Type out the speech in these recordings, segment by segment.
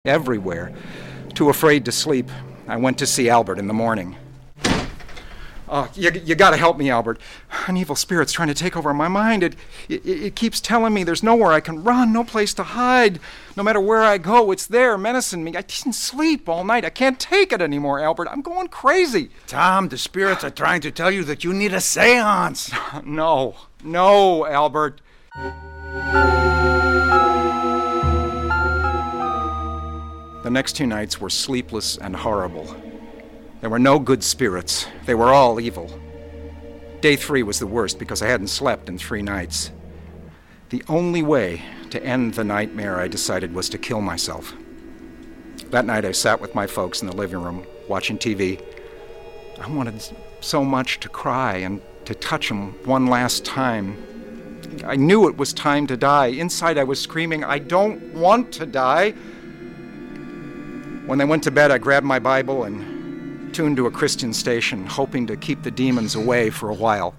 everywhere. Too afraid to sleep, I went to see Albert in the morning. You gotta help me, Albert. An evil spirit's trying to take over my mind. It keeps telling me there's nowhere I can run, no place to hide. No matter where I go, it's there, menacing me. I didn't sleep all night. I can't take it anymore, Albert. I'm going crazy. Tom, the spirits are trying to tell you that you need a seance. No, Albert. The next 2 nights were sleepless and horrible. There were no good spirits. They were all evil. Day 3 was the worst because I hadn't slept in 3 nights. The only way to end the nightmare, I decided, was to kill myself. That night I sat with my folks in the living room, watching TV. I wanted so much to cry and to touch them one last time. I knew it was time to die. Inside I was screaming, I don't want to die. When they went to bed, I grabbed my Bible and tuned to a Christian station, hoping to keep the demons away for a while.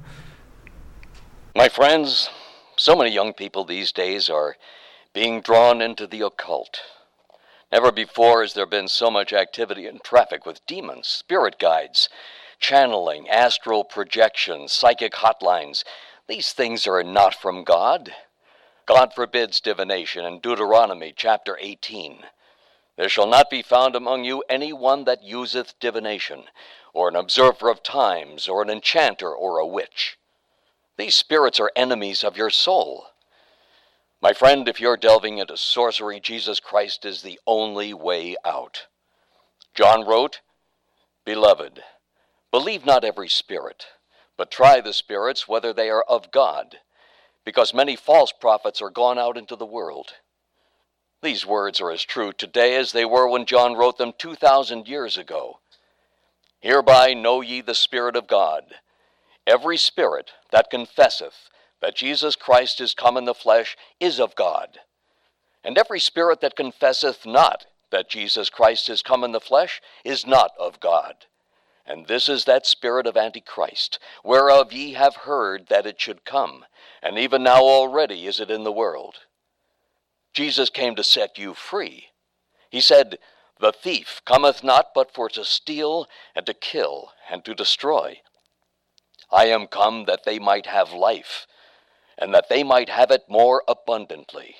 My friends, so many young people these days are being drawn into the occult. Never before has there been so much activity and traffic with demons, spirit guides, channeling, astral projection, psychic hotlines. These things are not from God. God forbids divination in Deuteronomy chapter 18. There shall not be found among you any one that useth divination, or an observer of times, or an enchanter, or a witch. These spirits are enemies of your soul. My friend, if you're delving into sorcery, Jesus Christ is the only way out. John wrote, Beloved, believe not every spirit, but try the spirits whether they are of God, because many false prophets are gone out into the world. These words are as true today as they were when John wrote them 2,000 years ago. Hereby know ye the Spirit of God. Every spirit that confesseth that Jesus Christ is come in the flesh is of God. And every spirit that confesseth not that Jesus Christ is come in the flesh is not of God. And this is that spirit of Antichrist, whereof ye have heard that it should come, and even now already is it in the world. Jesus came to set you free. He said, The thief cometh not but for to steal, and to kill, and to destroy. I am come that they might have life, and that they might have it more abundantly.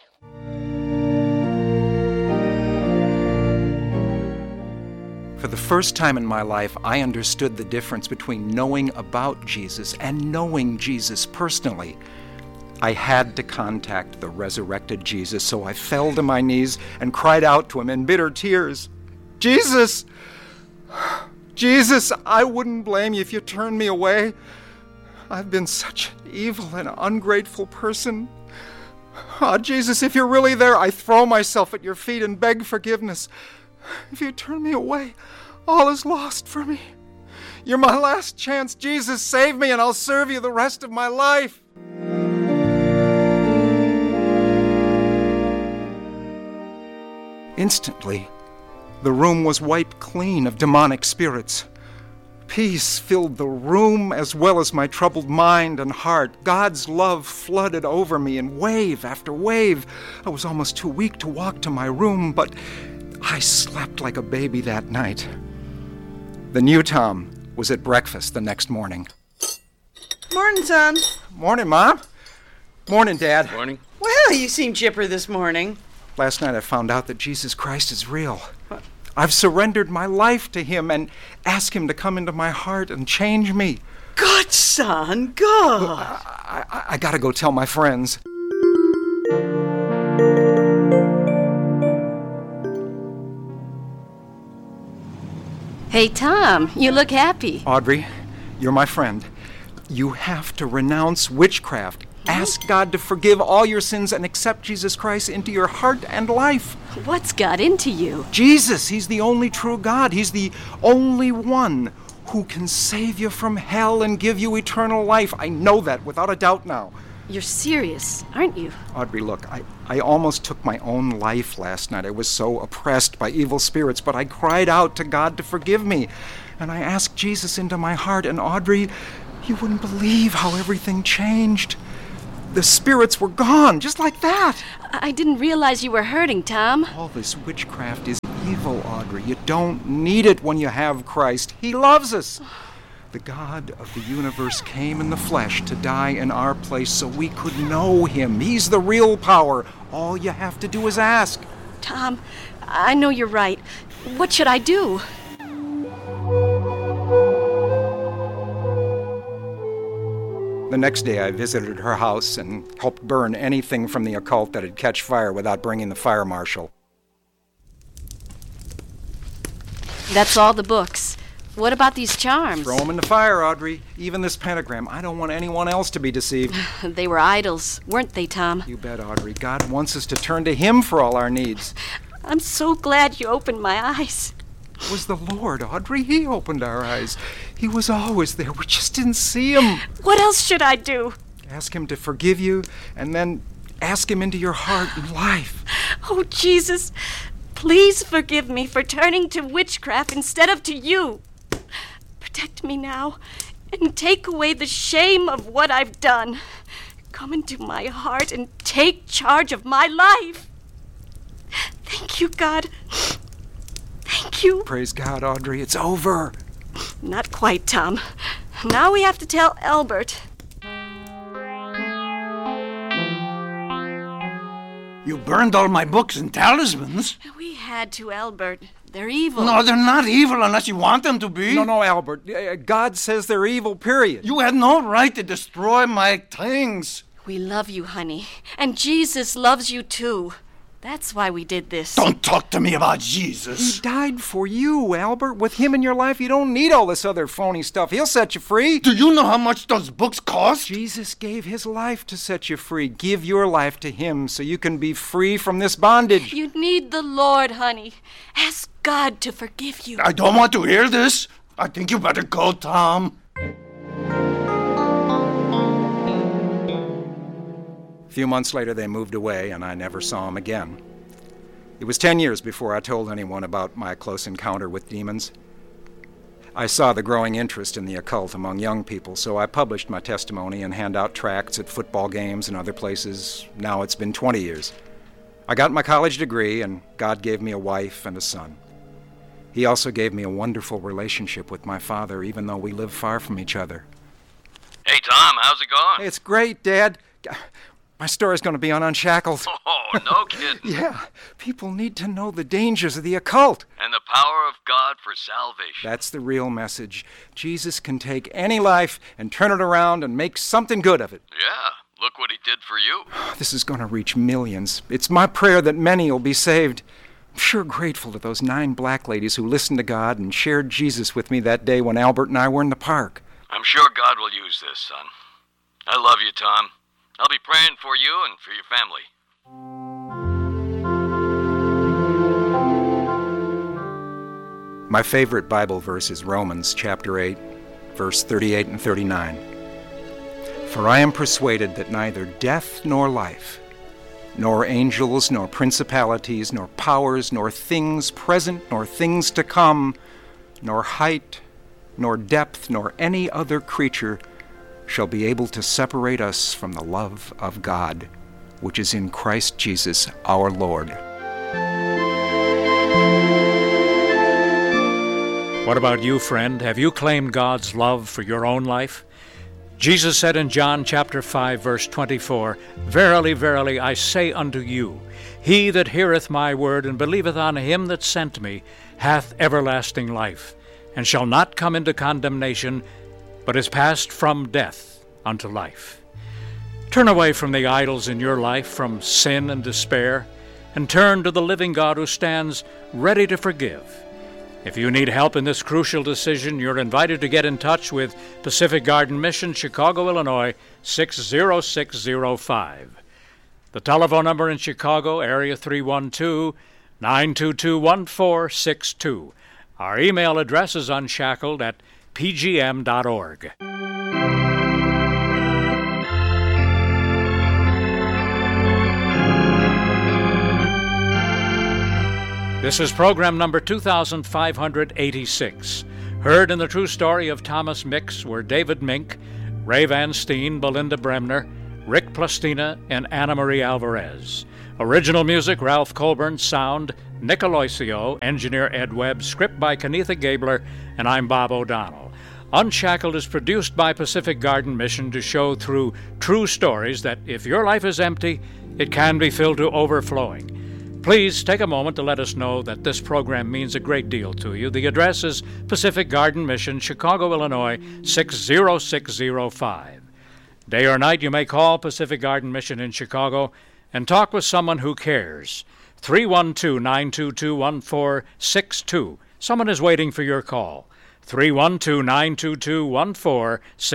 For the first time in my life, I understood the difference between knowing about Jesus and knowing Jesus personally. I had to contact the resurrected Jesus, so I fell to my knees and cried out to him in bitter tears, Jesus! Jesus, I wouldn't blame you if you turned me away. I've been such an evil and ungrateful person. Oh, Jesus, if you're really there, I throw myself at your feet and beg forgiveness. If you turn me away, all is lost for me. You're my last chance. Jesus, save me and I'll serve you the rest of my life. Instantly, the room was wiped clean of demonic spirits. Peace filled the room as well as my troubled mind and heart. God's love flooded over me in wave after wave. I was almost too weak to walk to my room, but I slept like a baby that night. The new Tom was at breakfast the next morning. Morning, son. Morning, Mom. Morning, Dad. Morning. Well, you seem chipper this morning. Last night I found out that Jesus Christ is real. I've surrendered my life to him and asked him to come into my heart and change me. Good, son, good. I gotta go tell my friends. Hey, Tom, you look happy. Audrey, you're my friend. You have to renounce witchcraft. Ask God to forgive all your sins and accept Jesus Christ into your heart and life. What's got into you? Jesus, he's the only true God. He's the only one who can save you from hell and give you eternal life. I know that without a doubt now. You're serious, aren't you? Audrey, look, I almost took my own life last night. I was so oppressed by evil spirits, but I cried out to God to forgive me. And I asked Jesus into my heart, and Audrey, you wouldn't believe how everything changed. the spirits were gone, just like that. I didn't realize you were hurting, Tom. All this witchcraft is evil, Audrey. You don't need it when you have Christ. He loves us. The God of the universe came in the flesh to die in our place so we could know him. He's the real power. All you have to do is ask. Tom, I know you're right. What should I do? The next day, I visited her house and helped burn anything from the occult that'd catch fire without bringing the fire marshal. That's all the books. What about these charms? Throw them in the fire, Audrey. Even this pentagram. I don't want anyone else to be deceived. They were idols, weren't they, Tom? You bet, Audrey. God wants us to turn to him for all our needs. I'm so glad you opened my eyes. It was the Lord, Audrey. He opened our eyes. He was always there. We just didn't see him. What else should I do? Ask him to forgive you, and then ask him into your heart and life. Oh, Jesus, please forgive me for turning to witchcraft instead of to you. Protect me now and take away the shame of what I've done. Come into my heart and take charge of my life. Thank you, God. Thank you. Praise God, Audrey. It's over. Not quite, Tom. Now we have to tell Albert. You burned all my books and talismans. We had to, Albert. They're evil. No, they're not evil unless you want them to be. No, Albert. God says they're evil, period. You had no right to destroy my things. We love you, honey. And Jesus loves you, too. That's why we did this. Don't talk to me about He Jesus. died for you, Albert. With him in your life, you don't need all this other phony stuff. He'll set you free. Do you know how much those books cost? Jesus gave his life to set you free. Give your life to him so you can be free from this bondage. You need the Lord, honey. Ask God to forgive you. I don't want to hear this. I think you better go, Tom. A few months later, they moved away, and I never saw him again. It was 10 years before I told anyone about my close encounter with demons. I saw the growing interest in the occult among young people, so I published my testimony and hand out tracts at football games and other places. Now it's been 20 years. I got my college degree, and God gave me a wife and a son. He also gave me a wonderful relationship with my father, even though we live far from each other. Hey, Tom, how's it going? It's great, Dad. My story's going to be on Unshackled. Oh, no kidding. Yeah, people need to know the dangers of the occult. And the power of God for salvation. That's the real message. Jesus can take any life and turn it around and make something good of it. Yeah, look what he did for you. This is going to reach millions. It's my prayer that many will be saved. I'm sure grateful to those 9 black ladies who listened to God and shared Jesus with me that day when Albert and I were in the park. I'm sure God will use this, son. I love you, Tom. I'll be praying for you and for your family. My favorite Bible verse is Romans chapter 8, verse 38 and 39. For I am persuaded that neither death nor life, nor angels, nor principalities, nor powers, nor things present, nor things to come, nor height, nor depth, nor any other creature shall be able to separate us from the love of God, which is in Christ Jesus our Lord. What about you, friend? Have you claimed God's love for your own life? Jesus said in John chapter 5, verse 24, Verily, verily, I say unto you, he that heareth my word and believeth on him that sent me hath everlasting life, and shall not come into condemnation, but is passed from death unto life. Turn away from the idols in your life, from sin and despair, and turn to the living God who stands ready to forgive. If you need help in this crucial decision, you're invited to get in touch with Pacific Garden Mission, Chicago, Illinois, 60605. The telephone number in Chicago, area 312-922-1462. Our email address is unshackled@pgm.org. This is program number 2586. Heard in the true story of Thomas Mix were David Mink, Ray Van Steen, Belinda Bremner, Rick Plastina and Anna Marie Alvarez. Original music, Ralph Colburn. Sound, Nick Aloisio. Engineer, Ed Webb. Script by Kenitha Gabler. And I'm Bob O'Donnell. Unshackled is produced by Pacific Garden Mission to show through true stories that if your life is empty, it can be filled to overflowing. Please take a moment to let us know that this program means a great deal to you. The address is Pacific Garden Mission, Chicago, Illinois, 60605. Day or night, you may call Pacific Garden Mission in Chicago and talk with someone who cares. 312-922-1462. Someone is waiting for your call. 312-922-1462.